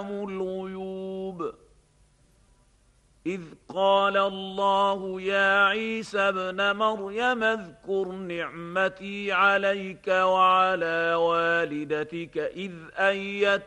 علام الغيوب. إذ قال الله يا عيسى ابن مريم اذكر نعمتي عليك وعلى والدتك إذ أيدتك